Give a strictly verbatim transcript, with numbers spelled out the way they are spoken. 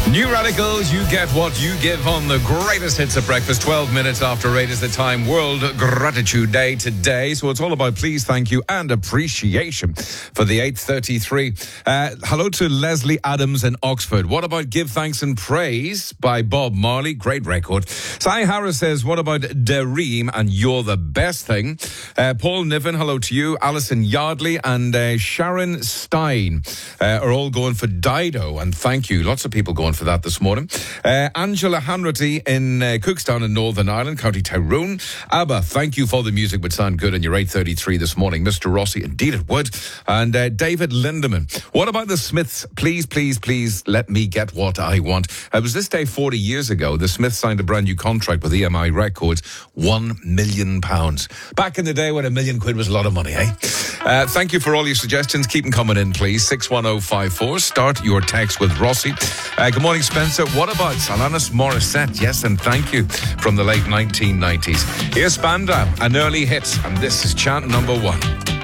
New Radicals, you get what you give on the greatest hits of breakfast. twelve minutes after eight is the time. World Gratitude Day today. So it's all about please, thank you, and appreciation for the eight thirty-three. Uh, hello to Leslie Adams in Oxford. What about Give Thanks and Praise by Bob Marley? Great record. Sai Harris says, what about Dareem and You're the Best Thing? Uh, Paul Niven, hello to you. Alison Yardley and uh, Sharon Stein uh, are all going for Dido. And thank you. Lots of people going for that this morning. Uh, Angela Hanratty in uh, Cookstown in Northern Ireland, County Tyrone. Abba, thank you for the music would sound good in your eight thirty-three this morning. Mister Rossi, indeed it would. And uh, David Lindemann. What about the Smiths? Please, please, please let me get what I want. It was this day forty years ago. The Smiths signed a brand new contract with E M I Records. One million pounds. Back in the day when a million quid was a lot of money, eh? Uh, thank you for all your suggestions. Keep them coming in, please. six one oh five four. Start your text with Rossi. Uh, good morning, Spencer. What about Alanis Morissette? Yes, and thank you, from the late nineteen nineties. Here's Spandau, an early hit, and this is chant number one.